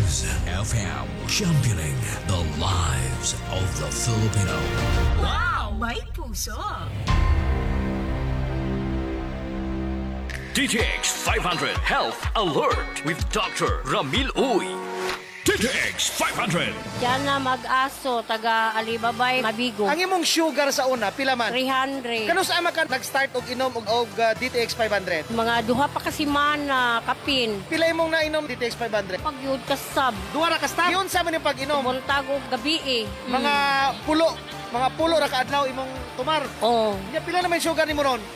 News FM, championing the lives of the Filipino. Wow! May puso! DTX 500 Health Alert with Dr. Ramil Uy. DTX 500. Diyan na mag-aso, taga Alibabay, Mabigo. Ang imong sugar sa una, pila man? 300. Kano sa ama ka nag-start og inom og DTX 500? Mga duha pa kasi man na kapin. Pila imong nainom DTX 500? Pag yun ka sab, Duha ra ka stop. Yun sa man yung pag-inom. buntag og gabi eh. Mga pulo ra ka adlaw imong tumar. Oh, Nya pila naman sugar nimo ron?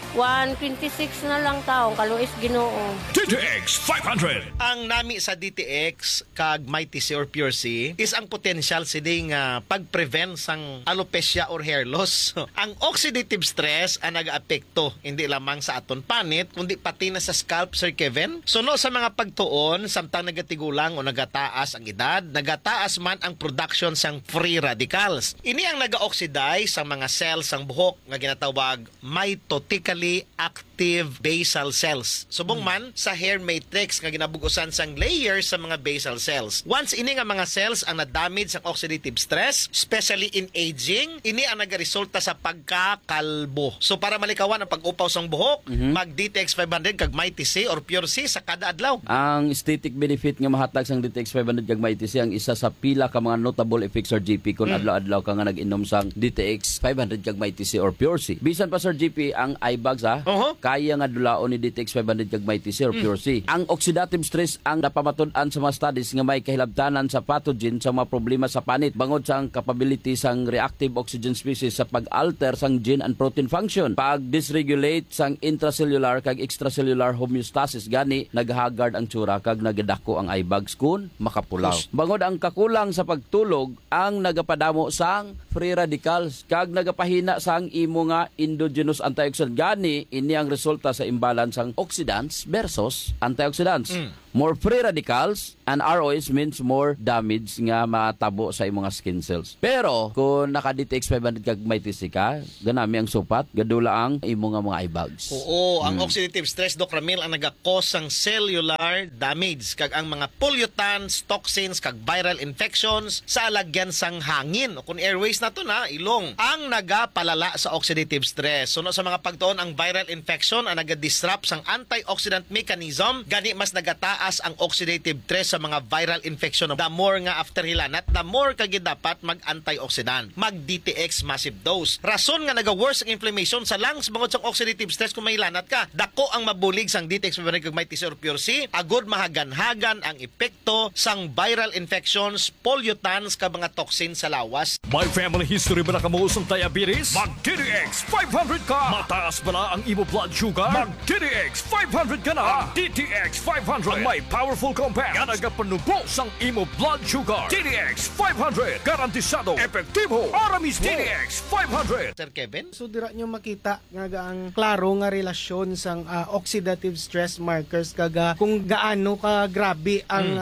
126 na lang taong kaluis Ginoo. DTX 500. Ang nami sa DTX kag Mighty C or Pure C is ang potential siding pag-prevent sang alopecia or hair loss. Ang oxidative stress ang nag-apekto hindi lamang sa aton panit kundi pati na sa scalp, Sir Kevin. Suno sa mga pagtuon samtang nagatigulang o nagataas ang edad, nagataas man ang production sang free radicals. Ini ang naga-oxidize sa mga cells sang buhok nga ginatawag mitotically active basal cells. Subong man sa hair matrix nga ginabugusan sang layers sa mga basal cells. Once ini nga mga cells ang na-damage sang oxidative stress, especially in aging, ini ang nagaresulta sa pagkakalbo. So para malikawan ang pag-upaw sang buhok, mag DTX 500 kag Mighty C or Pure C sa kada adlaw. Ang aesthetic benefit nga mahatag sang DTX 500 kag Mighty C ang isa sa pila ka mga notable effects Sir GP kung adlaw-adlaw ka nga nag-inom sang DTX 500 kag Mighty C or Pure C. Bisan pa Sir GP ang eye bags kaya nga dulaon ni DTX 500 kag Mighty C or Pure C. Ang oxidative stress ang napamatud-an sa mga studies nga may kahilabtanan sa pathogen sa mga problema sa panit bangod sa ang capability sang reactive oxygen species sa pag-alter sang gene and protein function, pag-dysregulate sang intracellular kag extracellular homeostasis gani naghagard ang tsura kag nagadako ang eye bags kun makapulaw. Bangod ang kakulang sa pagtulog ang nagapadamo sang free radicals kag nagapahina sang imo nga endogenous antioxidant gani ini ang resulta sa imbalance ang oxidants versus antioxidants. More free radicals and ROS means more damage nga matabo sa imong skin cells. Pero kung naka-DTX 500 kag Mighty C ka, ganami ang supat, gadula ang imong mga eye bags. Oo, ang oxidative stress, Doc Ramil, ang nagakos ng cellular damage kag ang mga pollutants, toxins kag viral infections sa alagyan sang hangin o kung airways na to na ilong ang nagapalala sa oxidative stress. Suno sa mga pagtuon ang viral infection ang naga-disrupt sang antioxidant mechanism gani mas nagataas ang oxidative stress sa mga viral infection. The more nga after hilanat, the more kagid dapat mag-antioxidant, mag-DTX massive dose. Rason nga naga-worse ang inflammation sa lungs bangod sang oxidative stress kung may hilanat ka. Dako ang mabulig sang DTX 500 kag Mighty C or Pure C, agud mahagan-hagan ang epekto sang viral infections, pollutants kag mga toxins sa lawas. May family history ba na kamuusong diabetes? Mag-DTX 500 ka! Mataas ba na ang imo blood sugar? Mag-DTX 500 ka na! DTX 500 ang may powerful compound nga nagapanubo sang imo blood sugar. DTX 500 garantisado, epektibo, aramis DTX 500. Sir Kevin? So dira nyo makita nga ang klaro nga relasyon sang oxidative stress markers kaga kung gaano ka grabe ang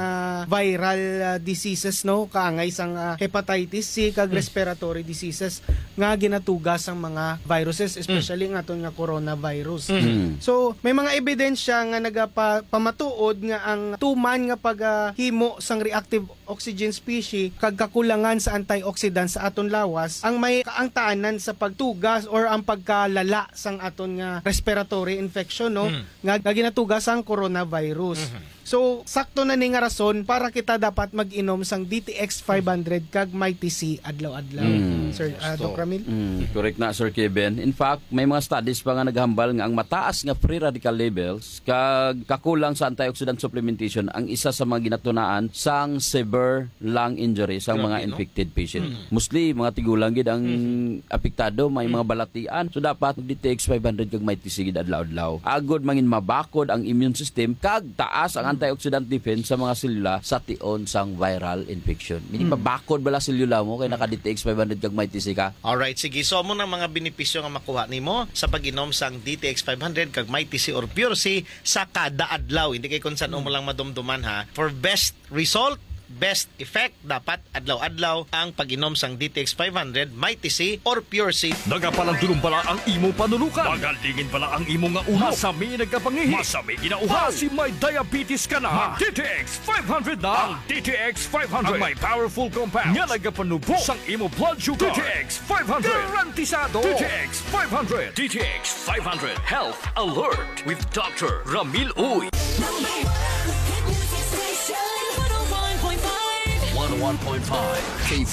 viral diseases no kaangay sang hepatitis C kag respiratory diseases nga ginatugas ang mga viruses especially nga aton nga coronavirus. So may mga ebidensya nga nagapamatuod nga ang tuman nga paghimo sang reactive oxygen species kag kakulangan sa antioxidants sa aton lawas ang may kaangtanan sa pagtugas or ang pagkalala sang aton nga respiratory infection no nga ginatugas ang coronavirus. So sakto na ni nga rason para kita dapat mag-inom sang DTX 500 kag Mighty C adlaw-adlaw. Sir Doc Ramil? Correct na Sir Kevin. In fact, may mga studies pa nga naghambal nga ang mataas nga free radical levels kag kakulang sa antioxidant supplementation ang isa sa mga ginatunaan sang severe lung injury sang mga infected patient. Mostly mga tigulang gid ang apektado, may mga balatian. So dapat DTX 500 kag Mighty C gid adlaw-adlaw. Agod mangin mabakod ang immune system kag taas ang antioxidant defense sa mga selula sa tion sang viral infection. Meaning mabakod bala selula mo kay naka-DTX 500 kag Mighty C ka. Alright, sige. So mo ng mga benepisyo nga makuha nimo sa pag-inom sang DTX 500 kag Mighty C or Pure C sa kada adlaw. Hindi kay kung saan mo lang madumduman ha. For best result, best effect dapat adlaw-adlaw ang pag-inom sang DTX 500 Mighty C or Pure C. Nagapalandulong pala ang imo panulukan. Magalingin pala ang imo nga ulo. Masami nagkapangihi. Masami ginauhaw. Si may diabetes ka na. DTX 500 na. Ang DTX 500. Ang may powerful compounds. Nga nagapanubo sang imo blood sugar. DTX 500. Garantisado. DTX 500. DTX 500. Health Alert with Dr. Ramil Uy. 101.5